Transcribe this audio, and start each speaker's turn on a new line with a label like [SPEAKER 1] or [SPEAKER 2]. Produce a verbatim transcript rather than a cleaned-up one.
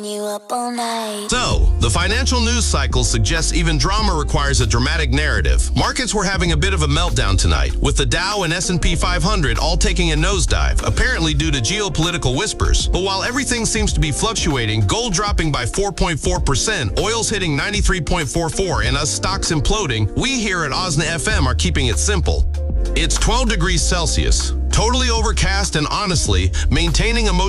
[SPEAKER 1] You up all night.
[SPEAKER 2] So, the financial news cycle suggests even drama requires a dramatic narrative. Markets were having a bit of a meltdown tonight, with the Dow and S and P five hundred all taking a nosedive, apparently due to geopolitical whispers. But while everything seems to be fluctuating, gold dropping by four point four percent, oil's hitting ninety-three point four four, and us stocks imploding, we here at Osna F M are keeping it simple. It's twelve degrees Celsius, totally overcast, and honestly, maintaining emotional